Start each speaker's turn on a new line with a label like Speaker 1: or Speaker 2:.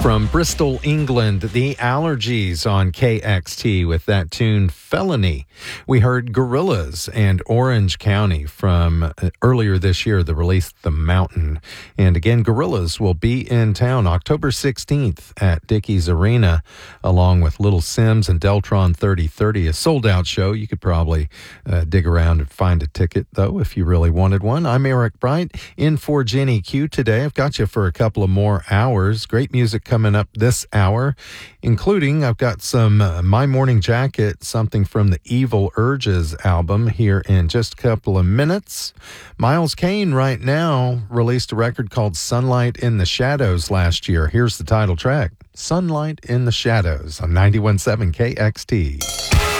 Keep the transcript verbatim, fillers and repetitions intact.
Speaker 1: From Bristol, England, the Allergies on K X T with that tune Felony. We heard Gorillaz and Orange County from earlier this year, the release The Mountain. And again, Gorillaz will be in town October sixteenth at Dickies Arena, along with Little Sims and Deltron thirty thirty, a sold-out show. You could probably uh, dig around and find a ticket, though, if you really wanted one. I'm Eric Bright, in for Jenny Q today. I've got you for a couple of more hours. Great music coming up this hour, including I've got some uh, My Morning Jacket, something from the Evil Urges album here in just a couple of minutes. Miles Kane right now released a record called Sunlight in the Shadows last year. Here's the title track, Sunlight in the Shadows on ninety-one point seven K X T.